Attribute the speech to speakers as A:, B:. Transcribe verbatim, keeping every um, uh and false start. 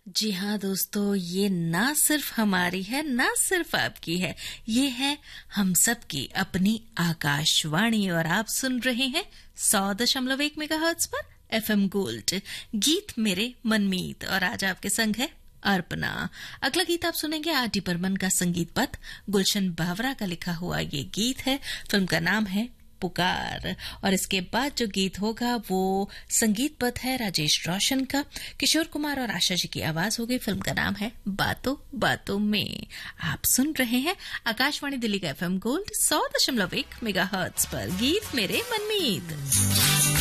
A: जी हाँ दोस्तों, ये ना सिर्फ हमारी है, ना सिर्फ आपकी है, ये है हम सब की अपनी आकाशवाणी और आप सुन रहे हैं सौ दशमलव एक मेगाहर्ट्ज पर एफएम गोल्ड। गीत मेरे मनमीत और आज आपके संग है अर्पणा। अगला गीत आप सुनेंगे आर डी बर्मन का संगीत पथ, गुलशन बावरा का लिखा हुआ ये गीत है। फिल्म का नाम है पुकार और इसके बाद जो गीत होगा वो संगीत पथ है राजेश रोशन का, किशोर कुमार और आशा जी की आवाज होगी। फिल्म का नाम है बातों बातों में। आप सुन रहे हैं आकाशवाणी दिल्ली का एफएम गोल्ड सौ दशमलव एक मेगाहर्ट्ज पर गीत मेरे मनमीत।